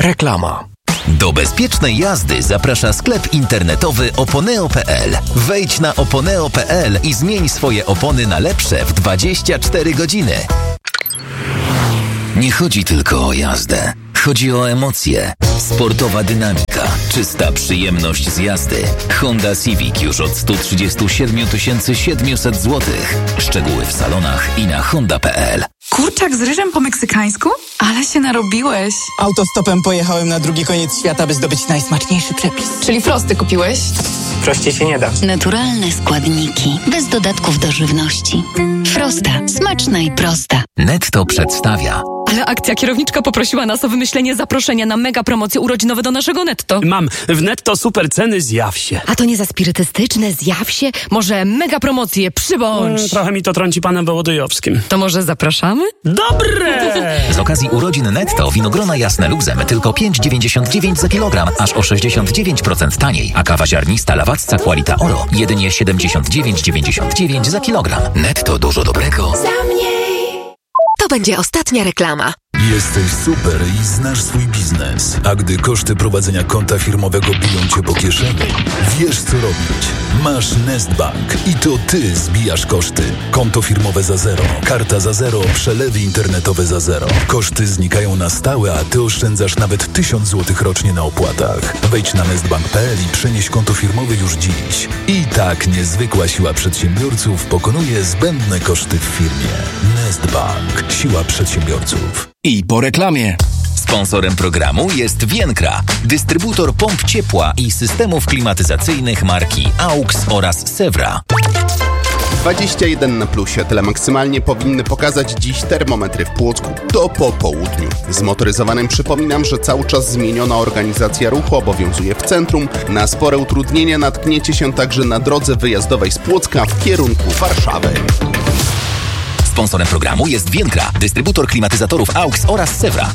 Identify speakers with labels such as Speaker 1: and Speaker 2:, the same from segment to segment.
Speaker 1: Reklama.
Speaker 2: Do bezpiecznej jazdy zaprasza sklep internetowy oponeo.pl. Wejdź na oponeo.pl i zmień swoje opony na lepsze w 24 godziny. Nie chodzi tylko o jazdę. Chodzi o emocje. Sportowa dynamika, czysta przyjemność z jazdy. Honda Civic już od 137 700 zł. Szczegóły w salonach i na honda.pl.
Speaker 3: Kurczak z ryżem po meksykańsku? Ale się narobiłeś.
Speaker 4: Autostopem pojechałem na drugi koniec świata, by zdobyć najsmaczniejszy przepis.
Speaker 3: Czyli frosty kupiłeś?
Speaker 4: Prościej się nie da.
Speaker 5: Naturalne składniki, bez dodatków do żywności. Frosta. Smaczna i prosta.
Speaker 2: Netto przedstawia.
Speaker 6: Ale akcja, kierowniczka poprosiła nas o wymyślenie zaproszenia na mega promocje urodzinowe do naszego Netto.
Speaker 7: Mam w Netto super ceny, zjaw się.
Speaker 6: A to nie za spirytystyczne, zjaw się? Może mega promocje, przybądź.
Speaker 7: Trochę mi to trąci panem Wołodyjowskim.
Speaker 6: To może zapraszamy?
Speaker 7: Dobre!
Speaker 2: Z okazji urodzin Netto winogrona jasne luzem tylko 5,99 za kilogram, aż o 69% taniej, a kawa ziarnista Lawacca Qualita Oro jedynie 79,99 za kilogram. Netto, dużo dobrego.
Speaker 8: To będzie ostatnia reklama.
Speaker 9: Jesteś super i znasz swój biznes. A gdy koszty prowadzenia konta firmowego biją cię po kieszeni, wiesz co robić. Masz Nestbank i to ty zbijasz koszty. Konto firmowe za zero, karta za zero, przelewy internetowe za zero. Koszty znikają na stałe, a ty oszczędzasz nawet 1000 zł rocznie na opłatach. Wejdź na nestbank.pl i przenieś konto firmowe już dziś. I tak niezwykła siła przedsiębiorców pokonuje zbędne koszty w firmie. Nestbank. Siła przedsiębiorców.
Speaker 1: I po reklamie.
Speaker 2: Sponsorem programu jest Vienkra, dystrybutor pomp ciepła i systemów klimatyzacyjnych marki AUX oraz Sewra.
Speaker 10: 21 na plusie. Tyle maksymalnie powinny pokazać dziś termometry w Płocku do po południu. Zmotoryzowanym przypominam, że cały czas zmieniona organizacja ruchu obowiązuje w centrum. Na spore utrudnienia natkniecie się także na drodze wyjazdowej z Płocka w kierunku Warszawy.
Speaker 2: Sponsorem programu jest Vienkra, dystrybutor klimatyzatorów AUX oraz Sewra.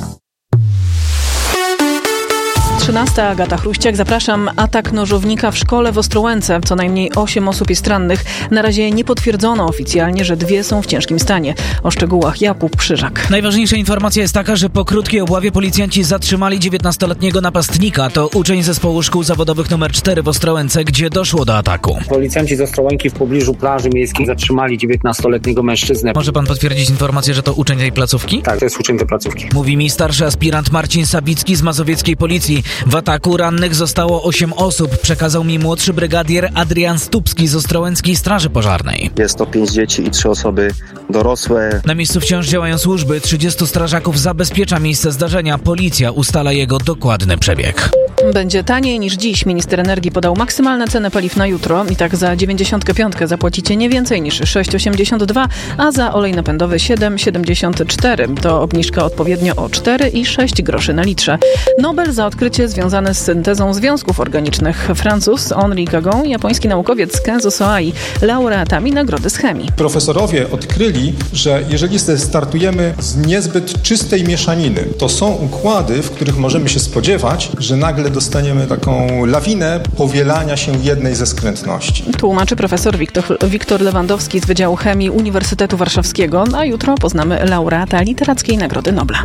Speaker 11: 13. Agata Chruściak. Zapraszam. Atak nożownika w szkole w Ostrołęce. Co najmniej 8 osób jest rannych. Na razie nie potwierdzono oficjalnie, że 2 są w ciężkim stanie. O szczegółach Jakub Krzyżak.
Speaker 12: Najważniejsza informacja jest taka, że po krótkiej obławie policjanci zatrzymali 19-letniego napastnika. To uczeń zespołu szkół zawodowych nr 4 w Ostrołęce, gdzie doszło do ataku.
Speaker 13: Policjanci z Ostrołęki w pobliżu plaży miejskiej zatrzymali 19-letniego mężczyznę.
Speaker 12: Może pan potwierdzić informację, że to uczeń tej placówki?
Speaker 13: Tak, to jest uczeń tej placówki.
Speaker 12: Mówi mi starszy aspirant Marcin Sabicki z mazowieckiej policji. W ataku rannych zostało 8 osób, przekazał mi młodszy brygadier Adrian Stupski z Ostrołęckiej Straży Pożarnej.
Speaker 14: Jest to 5 dzieci i 3 osoby dorosłe.
Speaker 12: Na miejscu wciąż działają służby, 30 strażaków zabezpiecza miejsce zdarzenia, policja ustala jego dokładny przebieg.
Speaker 11: Będzie taniej niż dziś. Minister energii podał maksymalne ceny paliw na jutro. I tak za 95 zapłacicie nie więcej niż 6,82, a za olej napędowy 7,74. To obniżka odpowiednio o 4 i 6 groszy na litrze. Nobel za odkrycie związane z syntezą związków organicznych. Francuz Henri Gagon, japoński naukowiec Kenzo Soai, laureatami nagrody z chemii.
Speaker 15: Profesorowie odkryli, że jeżeli startujemy z niezbyt czystej mieszaniny, to są układy, w których możemy się spodziewać, że nagle dostaniemy taką lawinę powielania się jednej ze skrętności.
Speaker 11: Tłumaczy profesor Wiktor Lewandowski z Wydziału Chemii Uniwersytetu Warszawskiego, a jutro poznamy laureata Literackiej Nagrody Nobla.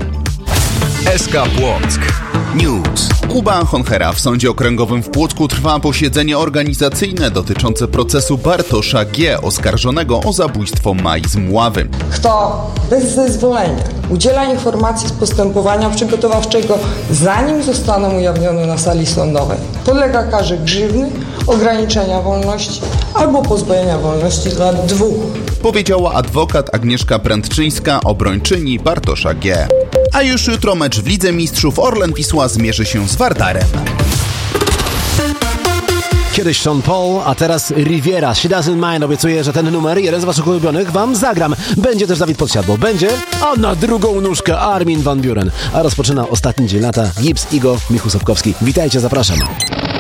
Speaker 2: SK Płock. News.
Speaker 10: Kuba Honchera. W Sądzie Okręgowym w Płocku trwa posiedzenie organizacyjne dotyczące procesu Bartosza G., oskarżonego o zabójstwo Mai z Mławy.
Speaker 16: Kto bez zezwolenia udziela informacji z postępowania przygotowawczego, zanim zostaną ujawnione na sali sądowej, podlega karze grzywny, ograniczenia wolności albo pozbawienia wolności do lat 2.
Speaker 10: Powiedziała adwokat Agnieszka Prędczyńska, obrończyni Bartosza G. A już jutro mecz w Lidze Mistrzów. Orlen Wisła zmierzy się z Wardarem.
Speaker 1: Kiedyś Sean Paul, a teraz Riviera. She Doesn't Mind. Obiecuję, że ten numer, jeden z waszych ulubionych, wam zagram. Będzie też Dawid Podsiadło. Będzie, a na drugą nóżkę Armin van Buuren. A rozpoczyna ostatni dzień lata Gibbs, Igo, Michu Sobkowski. Witajcie, zapraszam.